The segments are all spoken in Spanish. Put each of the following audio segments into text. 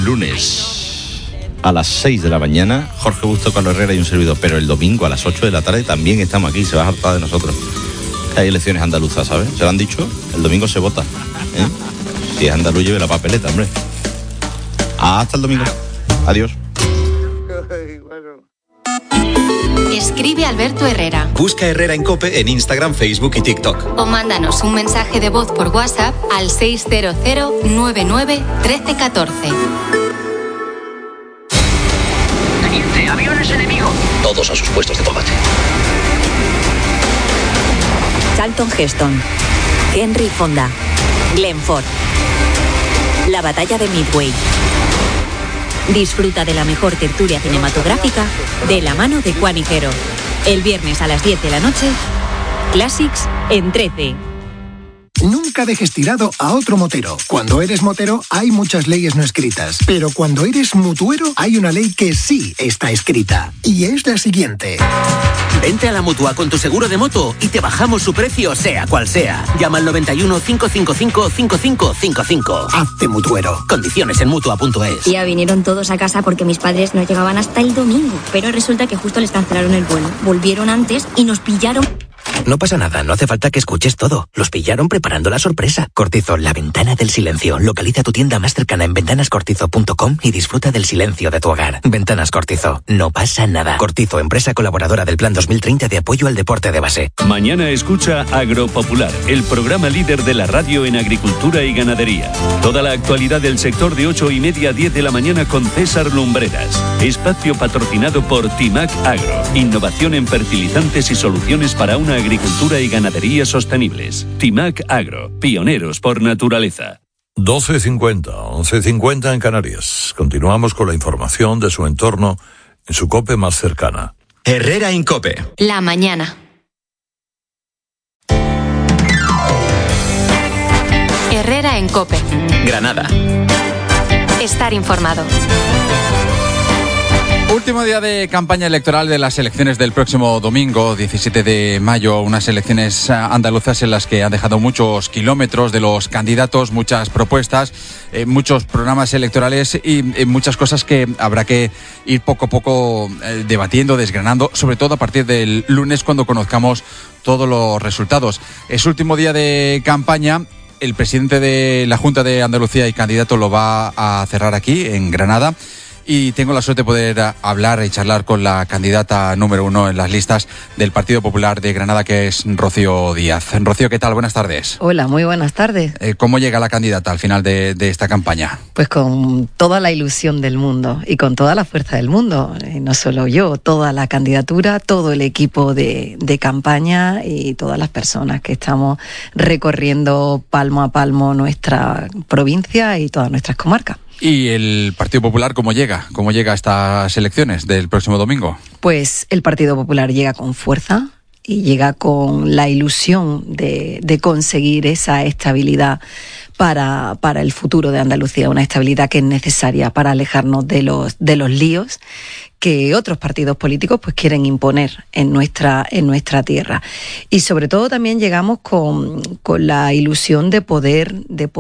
lunes a las 6 de la mañana, Jorge Busto, Carlos Herrera y un servidor, pero el domingo a las 8 de la tarde también estamos aquí, se va a hartar de nosotros. Hay elecciones andaluzas, ¿sabes? Se lo han dicho, el domingo se vota, ¿eh? Si es andaluz, lleve la papeleta, hombre. Hasta el domingo. Adiós. Escribe Alberto Herrera. Busca Herrera en COPE en Instagram, Facebook y TikTok. O mándanos un mensaje de voz por WhatsApp al 600 99 1314. Teniente, aviones enemigo. Todos a sus puestos de combate. Charlton Heston, Henry Fonda, Glenn Ford. La batalla de Midway. Disfruta de la mejor tertulia cinematográfica de la mano de Juan Higuero. El viernes a las 10 de la noche, Classics en 13. Nunca dejes tirado a otro motero. Cuando eres motero hay muchas leyes no escritas, pero cuando eres mutuero hay una ley que sí está escrita. Y es la siguiente. Vente a la Mutua con tu seguro de moto y te bajamos su precio sea cual sea. Llama al 91 555 5555. Hazte mutuero. Condiciones en Mutua.es. Ya vinieron todos a casa porque mis padres no llegaban hasta el domingo, pero resulta que justo les cancelaron el vuelo. Volvieron antes y nos pillaron. No pasa nada, no hace falta que escuches todo. Los pillaron preparando la sorpresa. Cortizo, la ventana del silencio. Localiza tu tienda más cercana en ventanascortizo.com y disfruta del silencio de tu hogar. Ventanas Cortizo, no pasa nada. Cortizo, empresa colaboradora del Plan 2030 de apoyo al deporte de base. Mañana escucha Agropopular, el programa líder de la radio en agricultura y ganadería. Toda la actualidad del sector de 8:30 a 10 de la mañana con César Lumbreras. Espacio patrocinado por Timac Agro. Innovación en fertilizantes y soluciones para una agricultura y ganadería sostenibles. Timac Agro, pioneros por naturaleza. 12:50, 11:50 en Canarias. Continuamos con la información de su entorno en su COPE más cercana. Herrera en COPE. La mañana. Herrera en COPE. Granada. Estar informado. Último día de campaña electoral de las elecciones del próximo domingo, 17 de mayo, unas elecciones andaluzas en las que han dejado muchos kilómetros de los candidatos, muchas propuestas, muchos programas electorales y muchas cosas que habrá que ir poco a poco debatiendo, desgranando, sobre todo a partir del lunes cuando conozcamos todos los resultados. Es último día de campaña. El presidente de la Junta de Andalucía y candidato lo va a cerrar aquí, en Granada. Y tengo la suerte de poder hablar y charlar con la candidata número 1 en las listas del Partido Popular de Granada, que es Rocío Díaz. Rocío, ¿qué tal? Buenas tardes. Hola, muy buenas tardes. ¿Cómo llega la candidata al final de esta campaña? Pues con toda la ilusión del mundo y con toda la fuerza del mundo. No solo yo, toda la candidatura, todo el equipo de campaña y todas las personas que estamos recorriendo palmo a palmo nuestra provincia y todas nuestras comarcas. ¿Y el Partido Popular cómo llega? ¿Cómo llega a estas elecciones del próximo domingo? Pues el Partido Popular llega con fuerza y llega con la ilusión de conseguir esa estabilidad para el futuro de Andalucía, una estabilidad que es necesaria para alejarnos de los líos que otros partidos políticos pues quieren imponer en nuestra tierra. Y sobre todo también llegamos con la ilusión de poder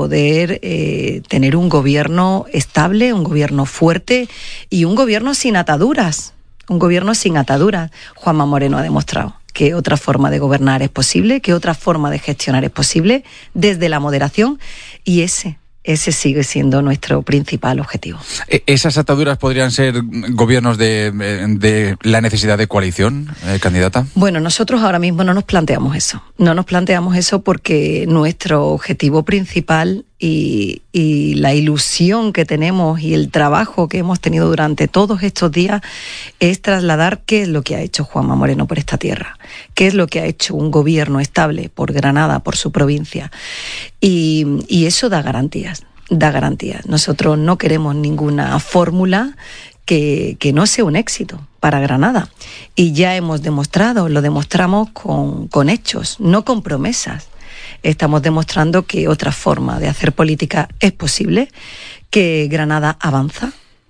tener un gobierno estable, un gobierno fuerte y un gobierno sin ataduras. Juanma Moreno ha demostrado que otra forma de gobernar es posible, que otra forma de gestionar es posible desde la moderación, y ese sigue siendo nuestro principal objetivo. ¿Esas ataduras podrían ser gobiernos de la necesidad de coalición, candidata? Bueno, nosotros ahora mismo no nos planteamos eso. No nos planteamos eso porque nuestro objetivo principal y la ilusión que tenemos y el trabajo que hemos tenido durante todos estos días es trasladar qué es lo que ha hecho Juanma Moreno por esta tierra, qué es lo que ha hecho un gobierno estable por Granada, por su provincia, y eso da garantías. Nosotros no queremos ninguna fórmula que no sea un éxito para Granada, y ya hemos demostrado, lo demostramos con hechos, no con promesas. Estamos demostrando que otra forma de hacer política es posible, que Granada avanza,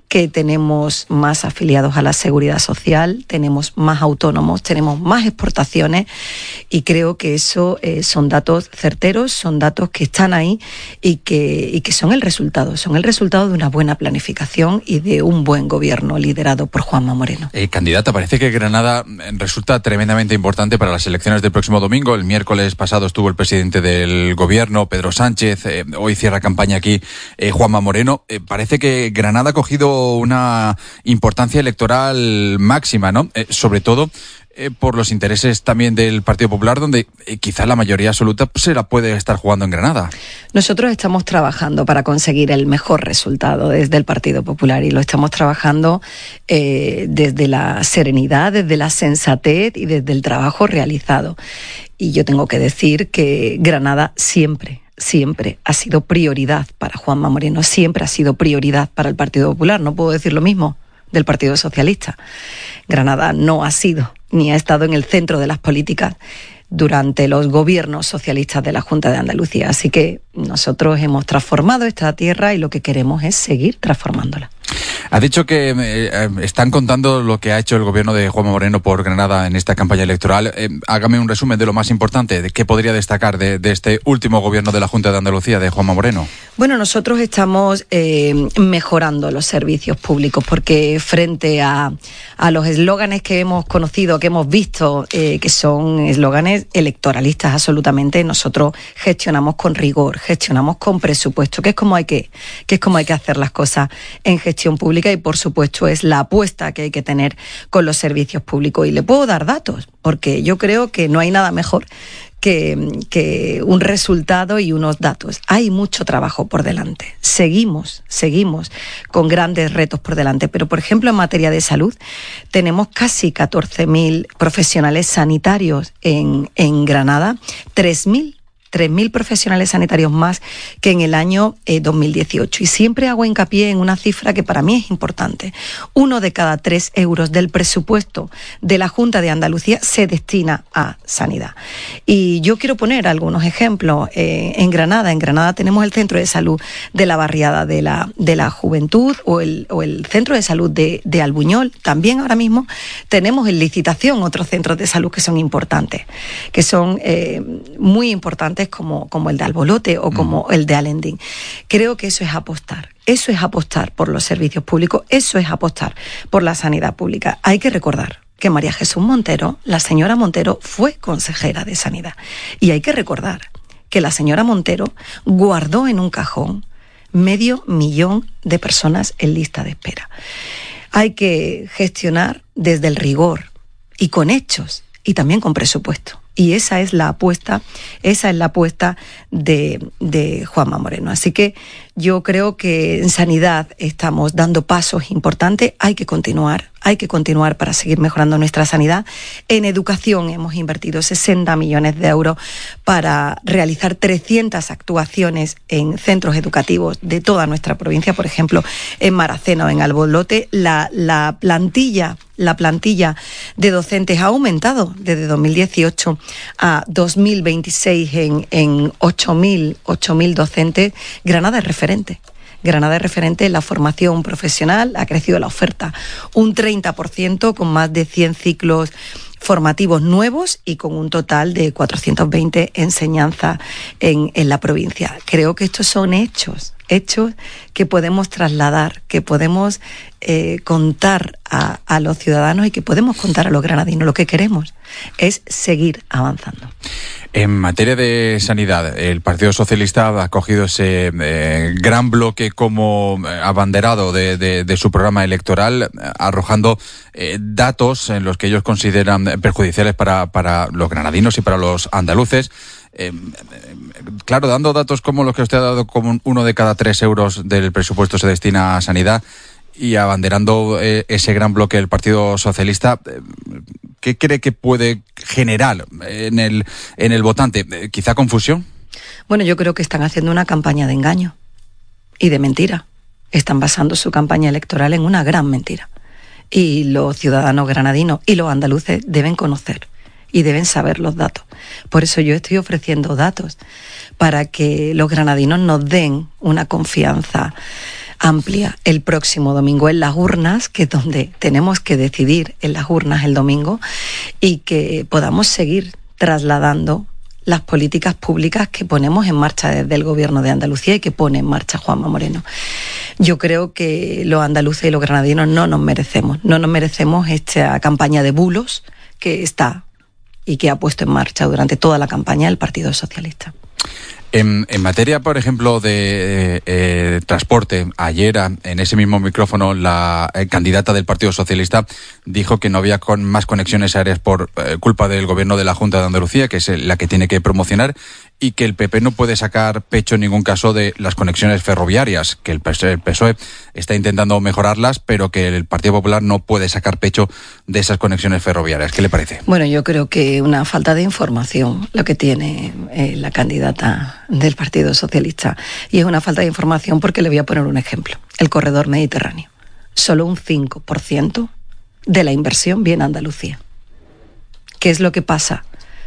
que tenemos más afiliados a la seguridad social, tenemos más autónomos, tenemos más exportaciones y creo que eso son datos certeros, son datos que están ahí y que son el resultado de una buena planificación y de un buen gobierno liderado por Juanma Moreno. Candidata, parece que Granada resulta tremendamente importante para las elecciones del próximo domingo. El miércoles pasado estuvo el presidente del gobierno, Pedro Sánchez, hoy cierra campaña aquí Juanma Moreno. Parece que Granada ha cogido una importancia electoral máxima, ¿no? Sobre todo por los intereses también del Partido Popular, donde quizá la mayoría absoluta se la puede estar jugando en Granada. Nosotros estamos trabajando para conseguir el mejor resultado desde el Partido Popular y lo estamos trabajando desde la serenidad, desde la sensatez y desde el trabajo realizado. Y yo tengo que decir que Granada siempre ha sido prioridad para Juanma Moreno, siempre ha sido prioridad para el Partido Popular. No puedo decir lo mismo del Partido Socialista. Granada no ha sido ni ha estado en el centro de las políticas durante los gobiernos socialistas de la Junta de Andalucía. Así que nosotros hemos transformado esta tierra y lo que queremos es seguir transformándola. Ha dicho que están contando lo que ha hecho el gobierno de Juanma Moreno por Granada en esta campaña electoral. Hágame un resumen de lo más importante, de qué podría destacar de este último gobierno de la Junta de Andalucía, de Juanma Moreno. Bueno, nosotros estamos mejorando los servicios públicos porque frente a los eslóganes que hemos conocido, que hemos visto, que son eslóganes electoralistas absolutamente, nosotros gestionamos con rigor, gestionamos con presupuesto, que es como hay que hacer las cosas en gestión pública y por supuesto es la apuesta que hay que tener con los servicios públicos. Y le puedo dar datos, porque yo creo que no hay nada mejor que un resultado y unos datos. Hay mucho trabajo por delante. Seguimos con grandes retos por delante. Pero, por ejemplo, en materia de salud, tenemos casi 14.000 profesionales sanitarios en Granada, 3.000 profesionales sanitarios más que en el año 2018. Y siempre hago hincapié en una cifra que para mí es importante. 1 de cada 3 euros del presupuesto de la Junta de Andalucía se destina a sanidad. Y yo quiero poner algunos ejemplos. En Granada tenemos el Centro de Salud de la Barriada de la Juventud o el Centro de Salud de Albuñol. También ahora mismo tenemos en licitación otros centros de salud que son importantes, que son muy importantes como el de Albolote o como el de Alendín. Creo que eso es apostar por los servicios públicos, eso es apostar por la sanidad pública. Hay que recordar que María Jesús Montero, la señora Montero, fue consejera de Sanidad. Y hay que recordar que la señora Montero guardó en un cajón 500.000 de personas en lista de espera. Hay que gestionar desde el rigor y con hechos y también con presupuesto. Y esa es la apuesta de Juanma Moreno. Así que yo creo que en sanidad estamos dando pasos importantes. Hay que continuar para seguir mejorando nuestra sanidad. En educación hemos invertido 60 millones de euros para realizar 300 actuaciones en centros educativos de toda nuestra provincia. Por ejemplo, en Maracena o en Albolote, la plantilla de docentes ha aumentado desde 2018 a 2026 en 8.000 docentes. Granada es referente en la formación profesional, ha crecido la oferta un 30% con más de 100 ciclos formativos nuevos y con un total de 420 enseñanzas en la provincia. Creo que estos son hechos que podemos trasladar, que podemos contar a los ciudadanos y que podemos contar a los granadinos. Lo que queremos es seguir avanzando. En materia de sanidad, el Partido Socialista ha cogido ese gran bloque como abanderado de su programa electoral, arrojando datos en los que ellos consideran perjudiciales para los granadinos y para los andaluces. Claro, dando datos como los que usted ha dado, como 1 de cada 3 euros del presupuesto se destina a sanidad, y abanderando ese gran bloque del Partido Socialista, ¿qué cree que puede generar en el votante? ¿Quizá confusión? Bueno, yo creo que están haciendo una campaña de engaño y de mentira. Están basando su campaña electoral en una gran mentira. Y los ciudadanos granadinos y los andaluces deben conocer y deben saber los datos. Por eso yo estoy ofreciendo datos para que los granadinos nos den una confianza amplia el próximo domingo en las urnas, que es donde tenemos que decidir en las urnas el domingo, y que podamos seguir trasladando las políticas públicas que ponemos en marcha desde el Gobierno de Andalucía y que pone en marcha Juanma Moreno. Yo creo que los andaluces y los granadinos no nos merecemos esta campaña de bulos que está y que ha puesto en marcha durante toda la campaña el Partido Socialista. En materia, por ejemplo, de transporte, ayer en ese mismo micrófono la candidata del Partido Socialista dijo que no había más conexiones aéreas por culpa del gobierno de la Junta de Andalucía, que es la que tiene que promocionar, y que el PP no puede sacar pecho en ningún caso de las conexiones ferroviarias, que el PSOE está intentando mejorarlas, pero que el Partido Popular no puede sacar pecho de esas conexiones ferroviarias. ¿Qué le parece? Bueno, yo creo que una falta de información lo que tiene la candidata del Partido Socialista, y es una falta de información porque le voy a poner un ejemplo. El corredor mediterráneo. Solo un 5% de la inversión viene a Andalucía. ¿Qué es lo que pasa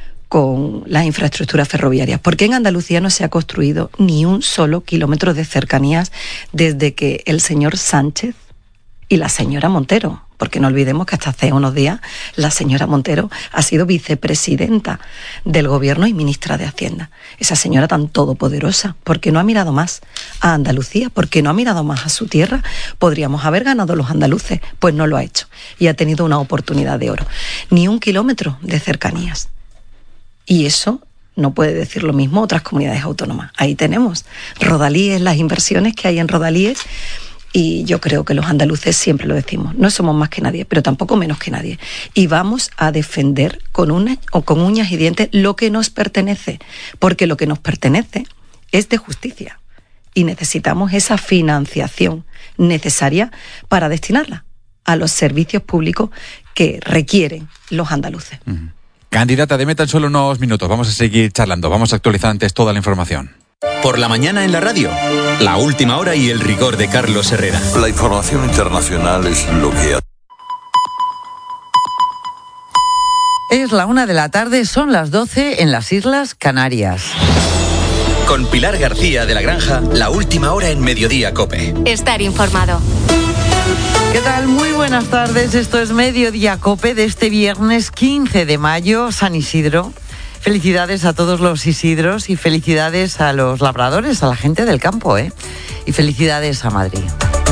con las infraestructuras ferroviarias? Porque en Andalucía no se ha construido ni un solo kilómetro de cercanías desde que el señor Sánchez y la señora Montero, porque no olvidemos que hasta hace unos días la señora Montero ha sido vicepresidenta del Gobierno y ministra de Hacienda. Esa señora tan todopoderosa, porque no ha mirado más a Andalucía, porque no ha mirado más a su tierra. Podríamos haber ganado los andaluces, pues no lo ha hecho y ha tenido una oportunidad de oro. Ni un kilómetro de cercanías. Y eso no puede decir lo mismo otras comunidades autónomas. Ahí tenemos Rodalíes, las inversiones que hay en Rodalíes, y yo creo que los andaluces siempre lo decimos, no somos más que nadie, pero tampoco menos que nadie. Y vamos a defender con uñas y dientes lo que nos pertenece, porque lo que nos pertenece es de justicia y necesitamos esa financiación necesaria para destinarla a los servicios públicos que requieren los andaluces. Candidata, deme tan solo unos minutos. Vamos a seguir charlando. Vamos a actualizar antes toda la información. Por la mañana en la radio, la última hora y el rigor de Carlos Herrera. La información internacional es lo que... Es la 1 de la tarde, son las 12 en las Islas Canarias. Con Pilar García de la Granja, la última hora en Mediodía COPE. Estar informado. ¿Qué tal? Muy buenas tardes. Esto es Mediodía COPE de este viernes 15 de mayo, San Isidro. Felicidades a todos los Isidros y felicidades a los labradores, a la gente del campo, ¿eh? Y felicidades a Madrid.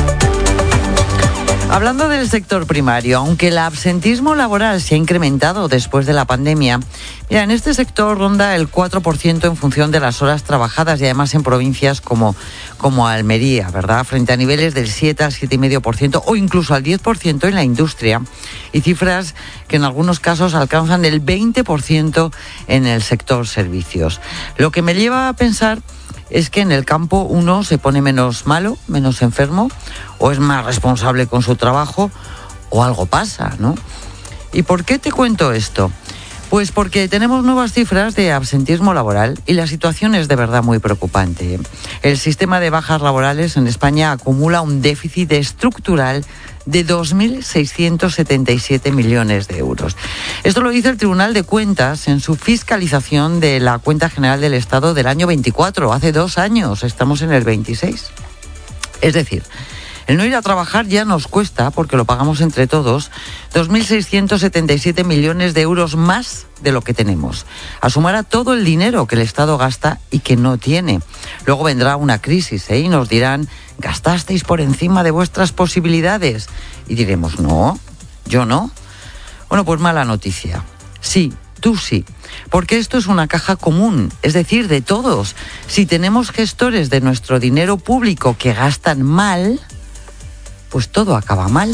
Hablando del sector primario, aunque el absentismo laboral se ha incrementado después de la pandemia, mira, en este sector ronda el 4% en función de las horas trabajadas y además en provincias como Almería, ¿verdad? Frente a niveles del 7 al 7,5% o incluso al 10% en la industria y cifras que en algunos casos alcanzan el 20% en el sector servicios. Lo que me lleva a pensar es que en el campo uno se pone menos malo, menos enfermo, o es más responsable con su trabajo, o algo pasa, ¿no? ¿Y por qué te cuento esto? Pues porque tenemos nuevas cifras de absentismo laboral y la situación es de verdad muy preocupante. El sistema de bajas laborales en España acumula un déficit estructural de 2.677 millones de euros. Esto lo dice el Tribunal de Cuentas en su fiscalización de la Cuenta General del Estado del año 24, hace 2 años, estamos en el 26. Es decir, el no ir a trabajar ya nos cuesta, porque lo pagamos entre todos, 2.677 millones de euros más de lo que tenemos, a sumar a todo el dinero que el Estado gasta y que no tiene. Luego vendrá una crisis, y nos dirán, gastasteis por encima de vuestras posibilidades. Y diremos, no, yo no. Bueno, pues mala noticia. Sí, tú sí, porque esto es una caja común, es decir, de todos. Si tenemos gestores de nuestro dinero público que gastan mal, pues todo acaba mal.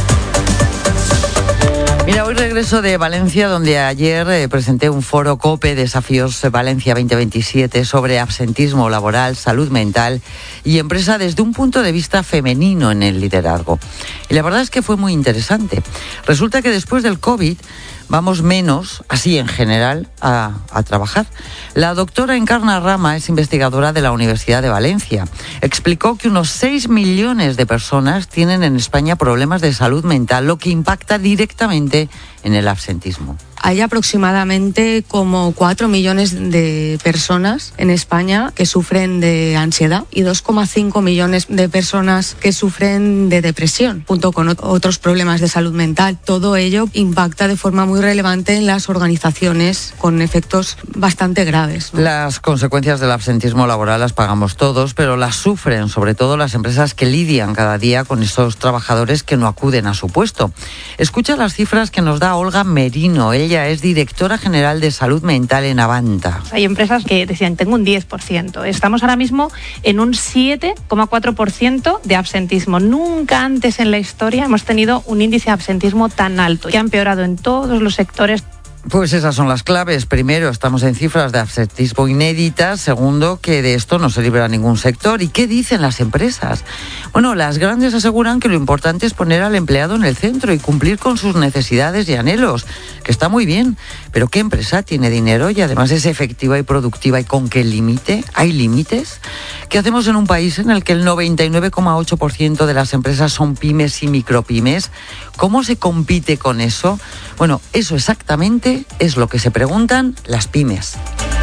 Mira, hoy regreso de Valencia, donde ayer presenté un foro COPE Desafíos Valencia 2027 sobre absentismo laboral, salud mental y empresa desde un punto de vista femenino en el liderazgo. Y la verdad es que fue muy interesante. Resulta que después del COVID vamos menos, así en general, a trabajar. La doctora Encarna Rama es investigadora de la Universidad de Valencia. Explicó que unos 6 millones de personas tienen en España problemas de salud mental, lo que impacta directamente en el absentismo. hay aproximadamente como 4 millones de personas en España que sufren de ansiedad y 2,5 millones de personas que sufren de depresión, junto con otros problemas de salud mental. Todo ello impacta de forma muy relevante en las organizaciones con efectos bastante graves, ¿no? Las consecuencias del absentismo laboral las pagamos todos, pero las sufren sobre todo las empresas que lidian cada día con esos trabajadores que no acuden a su puesto. Escucha las cifras que nos da Olga Merino. Ella es directora general de salud mental en Avanta. Hay empresas que decían, tengo un 10%. Estamos ahora mismo en un 7,4% de absentismo. Nunca antes en la historia hemos tenido un índice de absentismo tan alto, que ha empeorado en todos los sectores. Pues esas son las claves. Primero, estamos en cifras de absentismo inéditas. Segundo, que de esto no se libra ningún sector. ¿Y qué dicen las empresas? Bueno, las grandes aseguran que lo importante es poner al empleado en el centro y cumplir con sus necesidades y anhelos, que está muy bien. Pero ¿qué empresa tiene dinero y además es efectiva y productiva? ¿Y con qué límite? ¿Hay límites? ¿Qué hacemos en un país en el que el 99,8% de las empresas son pymes y micropymes? ¿Cómo se compite con eso? Bueno, eso exactamente es lo que se preguntan las pymes.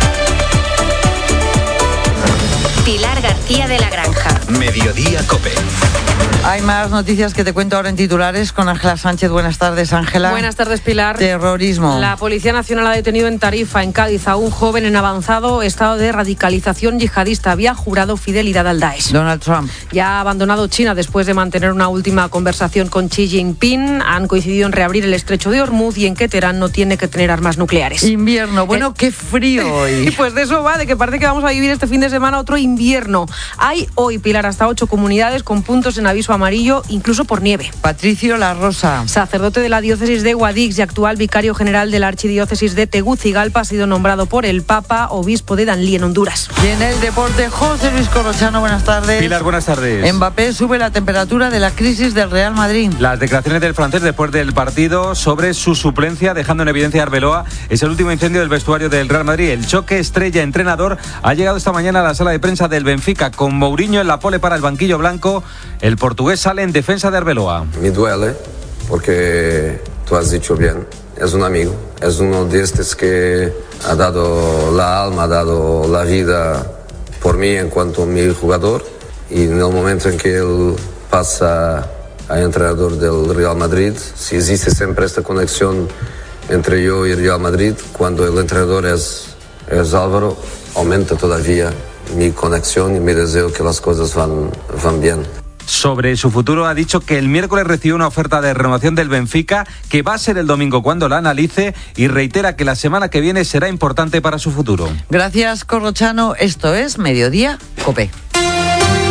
Pilar García de la Granja. Mediodía COPE. Hay más noticias que te cuento ahora en titulares con Ángela Sánchez. Buenas tardes, Ángela. Buenas tardes, Pilar. Terrorismo. La Policía Nacional ha detenido en Tarifa, en Cádiz, a un joven en avanzado estado de radicalización yihadista. Había jurado fidelidad al Daesh. Donald Trump. Ya ha abandonado China después de mantener una última conversación con Xi Jinping. Han coincidido en reabrir el estrecho de Hormuz y en que Teherán no tiene que tener armas nucleares. Invierno. Bueno, qué frío hoy. Y pues de eso va, de que parece que vamos a vivir este fin de semana otro invierno. Hay hoy, Pilar, hasta 8 comunidades con puntos en aviso amarillo, incluso por nieve. Patricio La Rosa. Sacerdote de la diócesis de Guadix y actual vicario general de la archidiócesis de Tegucigalpa, ha sido nombrado por el Papa obispo de Danlí, en Honduras. Y en el deporte, José Luis Corrochano, buenas tardes. Pilar, buenas tardes. Mbappé sube la temperatura de la crisis del Real Madrid. Las declaraciones del francés después del partido sobre su suplencia, dejando en evidencia a Arbeloa, es el último incendio del vestuario del Real Madrid. El choque estrella-entrenador ha llegado esta mañana a la sala de prensa del Benfica, con Mourinho en la pole para el banquillo blanco. El portugués sale en defensa de Arbeloa. Me duele porque tú has dicho bien, es un amigo, es uno de estos que ha dado la alma, ha dado la vida por mí en cuanto a mi jugador, y en el momento en que él pasa a entrenador del Real Madrid, si existe siempre esta conexión entre yo y el Real Madrid, cuando el entrenador es Álvaro, aumenta todavía mi conexión y mi deseo que las cosas van bien. Sobre su futuro ha dicho que el miércoles recibió una oferta de renovación del Benfica, que va a ser el domingo cuando la analice, y reitera que la semana que viene será importante para su futuro. Gracias, Corrochano. Esto es Mediodía COPE.